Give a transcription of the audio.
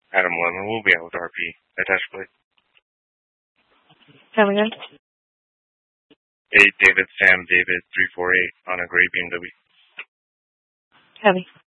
Adam 11 will be out with RP. Attached plate. Come again? 8 David Sam David 348 on a gray BMW. Heavy.